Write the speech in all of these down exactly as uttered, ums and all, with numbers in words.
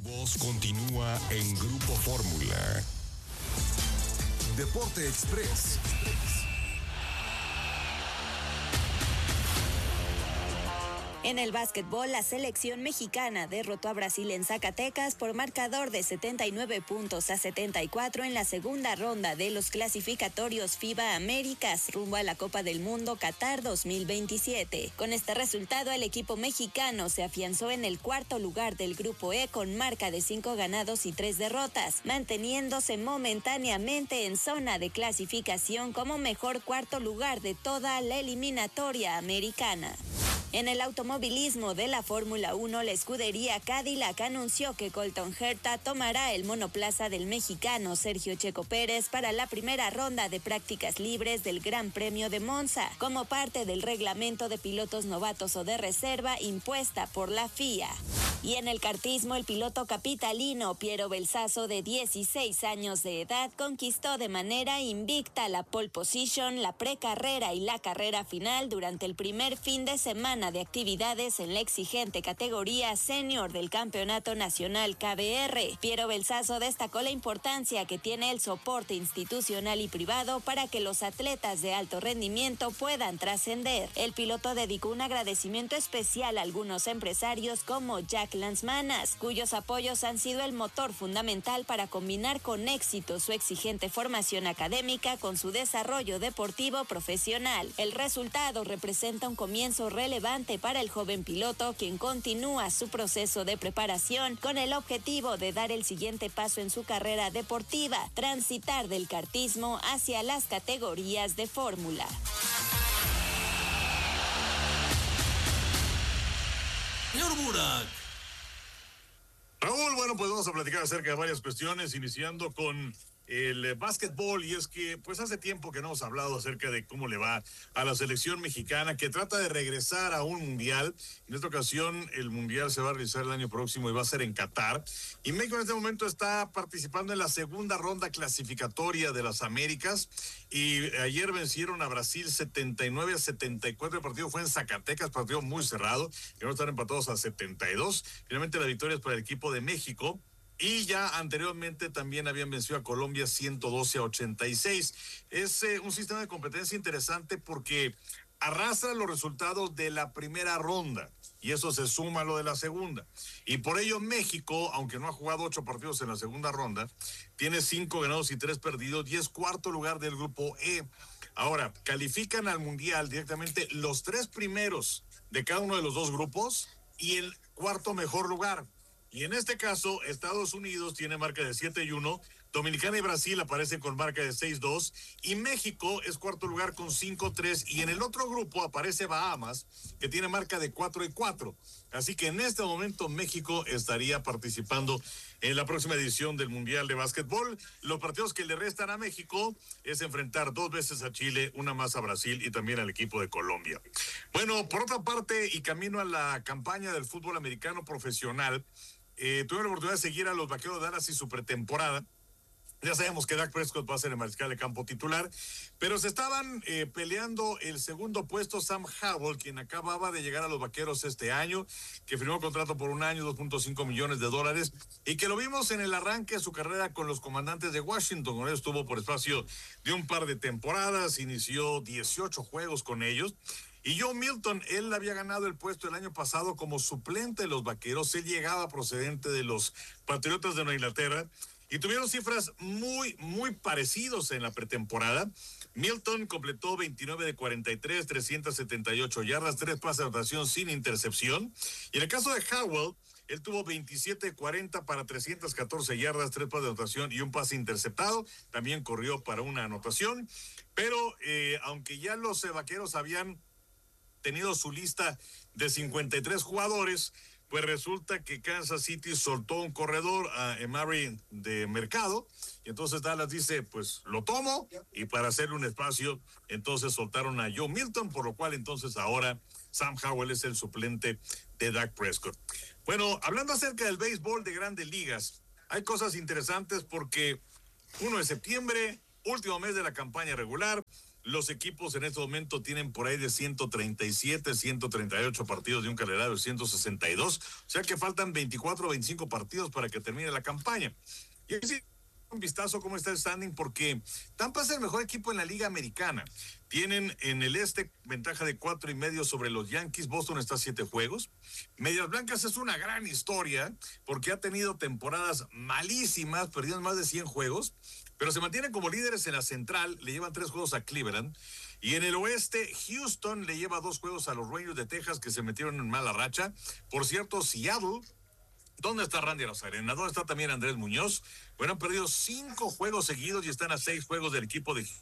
voz continúa en Grupo Fórmula. Deporte Express. En el básquetbol, la selección mexicana derrotó a Brasil en Zacatecas por marcador de setenta y nueve puntos a setenta y cuatro en la segunda ronda de los clasificatorios FIBA Américas rumbo a la Copa del Mundo Qatar dos mil veintisiete. Con este resultado, el equipo mexicano se afianzó en el cuarto lugar del Grupo E con marca de cinco ganados y tres derrotas, manteniéndose momentáneamente en zona de clasificación como mejor cuarto lugar de toda la eliminatoria americana. En el automovilismo de la Fórmula uno, la escudería Cadillac anunció que Colton Herta tomará el monoplaza del mexicano Sergio Checo Pérez para la primera ronda de prácticas libres del Gran Premio de Monza, como parte del reglamento de pilotos novatos o de reserva impuesta por la F I A. Y en el kartismo, el piloto capitalino Piero Belsazo, de dieciséis años de edad, conquistó de manera invicta la pole position, la precarrera y la carrera final durante el primer fin de semana de actividades en la exigente categoría senior del Campeonato Nacional K B R. Piero Belsazo destacó la importancia que tiene el soporte institucional y privado para que los atletas de alto rendimiento puedan trascender. El piloto dedicó un agradecimiento especial a algunos empresarios como Jack Lance Manas, cuyos apoyos han sido el motor fundamental para combinar con éxito su exigente formación académica con su desarrollo deportivo profesional. El resultado representa un comienzo relevante para el joven piloto, quien continúa su proceso de preparación con el objetivo de dar el siguiente paso en su carrera deportiva, transitar del kartismo hacia las categorías de fórmula. Señor Burak. Raúl, bueno, pues vamos a platicar acerca de varias cuestiones, iniciando con el eh, básquetbol, y es que pues hace tiempo que no hemos hablado acerca de cómo le va a la selección mexicana, que trata de regresar a un mundial. En esta ocasión el mundial se va a realizar el año próximo y va a ser en Qatar, y México en este momento está participando en la segunda ronda clasificatoria de las Américas, y ayer vencieron a Brasil setenta y nueve a setenta y cuatro. El partido fue en Zacatecas, partido muy cerrado, que no están empatados a setenta y dos. Finalmente la victoria es para el equipo de México, y ya anteriormente también habían vencido a Colombia ciento doce a ochenta y seis. Es eh, un sistema de competencia interesante porque arrastra los resultados de la primera ronda y eso se suma a lo de la segunda. Y por ello México, aunque no ha jugado ocho partidos en la segunda ronda, tiene cinco ganados y tres perdidos y es cuarto lugar del grupo E. Ahora, califican al mundial directamente los tres primeros de cada uno de los dos grupos y el cuarto mejor lugar. Y en este caso, Estados Unidos tiene marca de siete y uno, Dominicana y Brasil aparecen con marca de seis dos, y México es cuarto lugar con cinco tres, y en el otro grupo aparece Bahamas, que tiene marca de cuatro y cuatro. Así que en este momento México estaría participando en la próxima edición del Mundial de Básquetbol. Los partidos que le restan a México es enfrentar dos veces a Chile, una más a Brasil y también al equipo de Colombia. Bueno, por otra parte, y camino a la campaña del fútbol americano profesional, Eh, tuve la oportunidad de seguir a los Vaqueros de Dallas y su pretemporada. Ya sabemos que Dak Prescott va a ser el mariscal de campo titular, pero se estaban eh, peleando el segundo puesto Sam Howell, quien acababa de llegar a los Vaqueros este año, que firmó contrato por un año, dos punto cinco millones de dólares, y que lo vimos en el arranque de su carrera con los Comandantes de Washington. Con ellos estuvo por espacio de un par de temporadas, inició dieciocho juegos con ellos. Y Joe Milton, él había ganado el puesto el año pasado como suplente de los Vaqueros. Él llegaba procedente de los Patriotas de Nueva Inglaterra y tuvieron cifras muy, muy parecidos en la pretemporada. Milton completó veintinueve de cuarenta y tres, trescientas setenta y ocho yardas, tres pases de anotación sin intercepción. Y en el caso de Howell, él tuvo veintisiete de cuarenta para trescientas catorce yardas, tres pases de anotación y un pase interceptado. También corrió para una anotación. Pero eh, aunque ya los eh, Vaqueros habían tenido su lista de cincuenta y tres jugadores, pues resulta que Kansas City soltó un corredor a Emery de mercado, y entonces Dallas dice, pues lo tomo, y para hacerle un espacio, entonces soltaron a Joe Milton, por lo cual entonces ahora Sam Howell es el suplente de Dak Prescott. Bueno, hablando acerca del béisbol de Grandes Ligas, hay cosas interesantes porque primero de septiembre, último mes de la campaña regular, Los equipos en este momento tienen por ahí de ciento treinta y siete, ciento treinta y ocho partidos de un calendario de ciento sesenta y dos, o sea que faltan veinticuatro o veinticinco partidos para que termine la campaña. Y así un vistazo cómo está el standing, porque Tampa es el mejor equipo en la Liga Americana. Tienen en el este ventaja de cuatro y medio sobre los Yankees. Boston está a siete juegos. Medias Blancas es una gran historia porque ha tenido temporadas malísimas, perdiendo más de cien juegos, pero se mantienen como líderes en la central. Le llevan tres juegos a Cleveland. Y en el oeste, Houston le lleva dos juegos a los Rangers de Texas, que se metieron en mala racha. Por cierto, Seattle, ¿dónde está Randy Arozarena? ¿Dónde está también Andrés Muñoz? Bueno, han perdido cinco juegos seguidos y están a seis juegos del equipo de...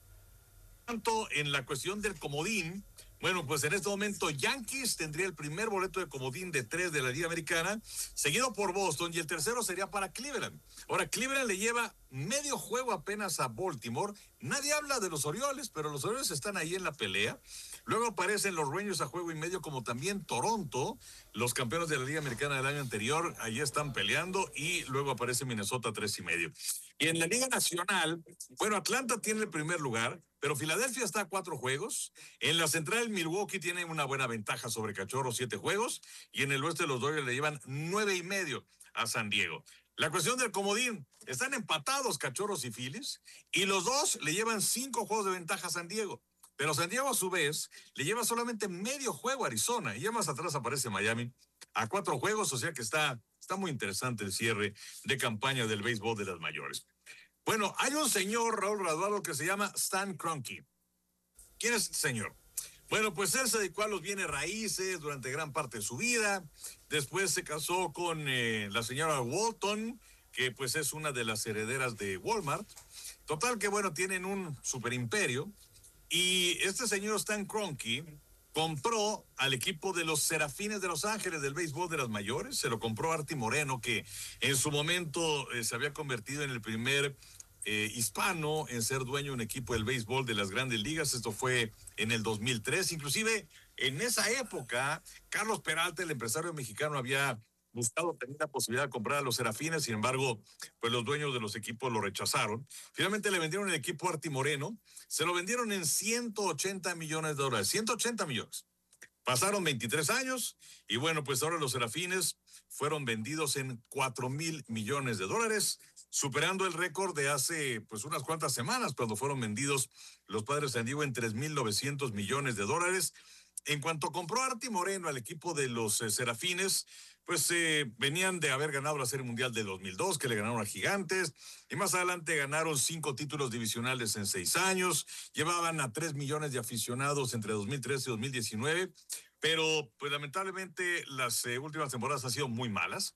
Tanto en la cuestión del comodín, bueno, pues en este momento Yankees tendría el primer boleto de comodín de tres de la Liga Americana, seguido por Boston, y el tercero sería para Cleveland. Ahora, Cleveland le lleva medio juego apenas a Baltimore. Nadie habla de los Orioles, pero los Orioles están ahí en la pelea. Luego aparecen los Rangers a juego y medio, como también Toronto, los campeones de la Liga Americana del año anterior, allí están peleando, y luego aparece Minnesota tres y medio. Y en la Liga Nacional, bueno, Atlanta tiene el primer lugar, pero Filadelfia está a cuatro juegos. En la central, Milwaukee tiene una buena ventaja sobre Cachorros, siete juegos, y en el oeste los Dodgers le llevan nueve y medio a San Diego. La cuestión del comodín, están empatados Cachorros y Phillies, y los dos le llevan cinco juegos de ventaja a San Diego. Pero San Diego, a su vez, le lleva solamente medio juego a Arizona, y ya más atrás aparece Miami a cuatro juegos, o sea que está, está muy interesante el cierre de campaña del béisbol de las mayores. Bueno, hay un señor, Raúl Raduado, que se llama Stan Kroenke. ¿Quién es este señor? Bueno, pues él se dedicó a los bienes raíces durante gran parte de su vida. Después se casó con eh, la señora Walton, que pues es una de las herederas de Walmart. Total que, bueno, tienen un super imperio. Y este señor Stan Kroenke compró al equipo de los Serafines de Los Ángeles del béisbol de las mayores. Se lo compró Artie Moreno, que en su momento eh, se había convertido en el primer eh, hispano en ser dueño de un equipo del béisbol de las grandes ligas. Esto fue en el dos mil tres. Inclusive en esa época, Carlos Peralta, el empresario mexicano, había buscado tener la posibilidad de comprar a los Serafines. Sin embargo, pues los dueños de los equipos lo rechazaron. Finalmente le vendieron el equipo a Artie Moreno. Se lo vendieron en ciento ochenta millones de dólares. ciento ochenta millones. Pasaron veintitrés años y bueno, pues ahora los Serafines fueron vendidos en cuatro mil millones de dólares, superando el récord de hace pues unas cuantas semanas, cuando fueron vendidos los Padres de San Diego en tres mil novecientos millones de dólares. En cuanto compró Artie Moreno al equipo de los eh, Serafines, pues eh, venían de haber ganado la Serie Mundial de dos mil dos, que le ganaron a Gigantes, y más adelante ganaron cinco títulos divisionales en seis años, llevaban a tres millones de aficionados entre dos mil trece y dos mil diecinueve, pero pues lamentablemente las eh, últimas temporadas han sido muy malas.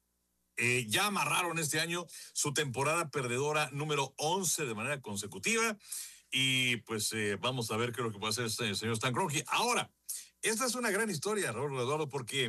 Eh, ya amarraron este año su temporada perdedora número once de manera consecutiva, y pues eh, vamos a ver qué es lo que puede hacer este el señor Stan Kroenke. Ahora, esta es una gran historia, Raúl Eduardo, porque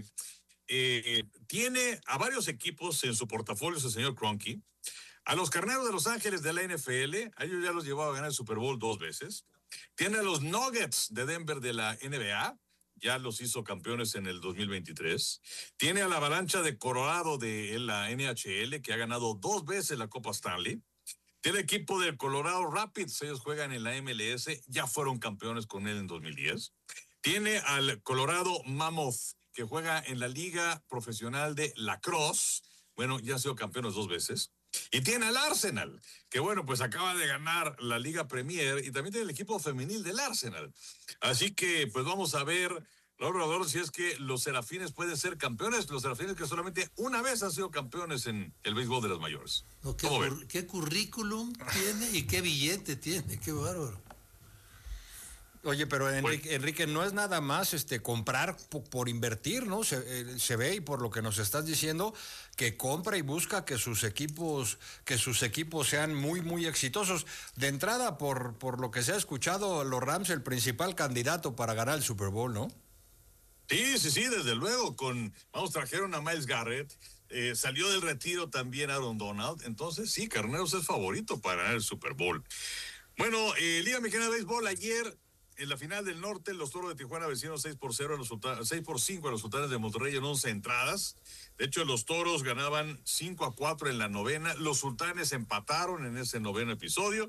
Eh, tiene a varios equipos en su portafolio ese señor Kroenke. A los Carneros de Los Ángeles de la N F L, a ellos ya los llevaba a ganar el Super Bowl dos veces. Tiene a los Nuggets de Denver de la N B A, ya los hizo campeones en el dos mil veintitrés. Tiene a la Avalancha de Colorado de la N H L, que ha ganado dos veces la Copa Stanley. Tiene el equipo del Colorado Rapids, ellos juegan en la M L S, ya fueron campeones con él en dos mil diez. Tiene al Colorado Mammoth, que juega en la Liga Profesional de Lacrosse. Bueno, ya ha sido campeones dos veces. Y tiene al Arsenal, que bueno, pues acaba de ganar la Liga Premier, y también tiene el equipo femenil del Arsenal. Así que, pues vamos a ver, Laura, si es que los Serafines pueden ser campeones, los Serafines que solamente una vez han sido campeones en el béisbol de las mayores. No, ¿qué, cur- ¿Qué currículum tiene y qué billete tiene? Qué bárbaro. Oye, pero Enrique, Enrique, no es nada más este comprar por, por invertir, ¿no? Se, eh, se ve, y por lo que nos estás diciendo, que compra y busca que sus equipos, que sus equipos sean muy, muy exitosos. De entrada, por, por lo que se ha escuchado, los Rams el principal candidato para ganar el Super Bowl, ¿no? Sí, sí, sí, desde luego. Con, vamos, trajeron a Myles Garrett, eh, salió del retiro también Aaron Donald. Entonces, sí, Carneros es favorito para ganar el Super Bowl. Bueno, eh, Liga Mexicana de Béisbol, ayer en la final del norte, los Toros de Tijuana vencieron seis por cero a los sultanes, seis por cinco a los Sultanes de Monterrey en once entradas. De hecho, los Toros ganaban cinco a cuatro en la novena. Los Sultanes empataron en ese noveno episodio.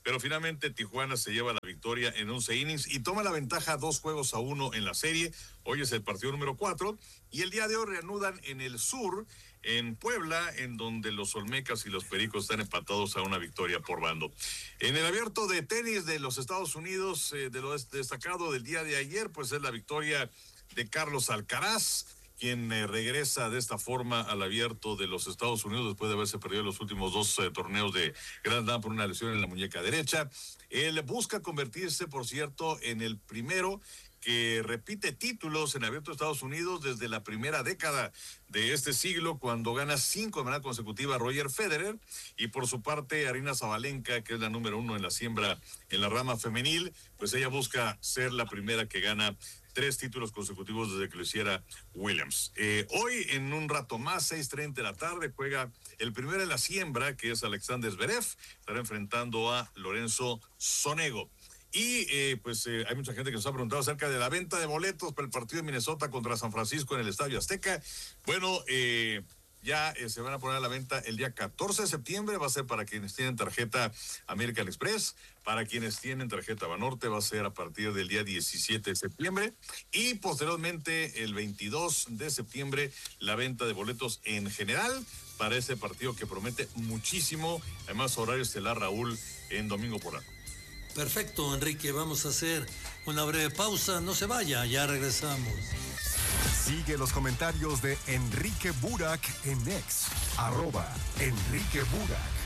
pero finalmente Tijuana se lleva la victoria en once innings y toma la ventaja dos juegos a uno en la serie. Hoy es el partido número cuatro y el día de hoy reanudan en el sur, en Puebla, en donde los Olmecas y los Pericos están empatados a una victoria por bando. En el abierto de tenis de los Estados Unidos, eh, de lo destacado del día de ayer, pues es la victoria de Carlos Alcaraz, quien eh, regresa de esta forma al abierto de los Estados Unidos después de haberse perdido los últimos dos eh, torneos de Grand Slam por una lesión en la muñeca derecha. Él busca convertirse, por cierto, en el primero que repite títulos en abierto de Estados Unidos desde la primera década de este siglo, cuando gana cinco de manera consecutiva Roger Federer, y por su parte Aryna Sabalenka, que es la número uno en la siembra en la rama femenil, pues ella busca ser la primera que gana tres títulos consecutivos desde que lo hiciera Williams. Eh, hoy, en un rato más, seis treinta de la tarde, juega el primero en la siembra, que es Alexander Zverev, estará enfrentando a Lorenzo Sonego. Y eh, pues eh, hay mucha gente que nos ha preguntado acerca de la venta de boletos para el partido de Minnesota contra San Francisco en el Estadio Azteca. Bueno, eh, ya eh, se van a poner a la venta el día catorce de septiembre, va a ser para quienes tienen tarjeta American Express, para quienes tienen tarjeta Banorte va a ser a partir del día diecisiete de septiembre y posteriormente el veintidós de septiembre la venta de boletos en general para ese partido que promete muchísimo, además horario estelar, Raúl, en domingo por la noche. Perfecto, Enrique, vamos a hacer una breve pausa, no se vaya, ya regresamos. Sigue los comentarios de Enrique Burak en X, arroba Enrique Burak.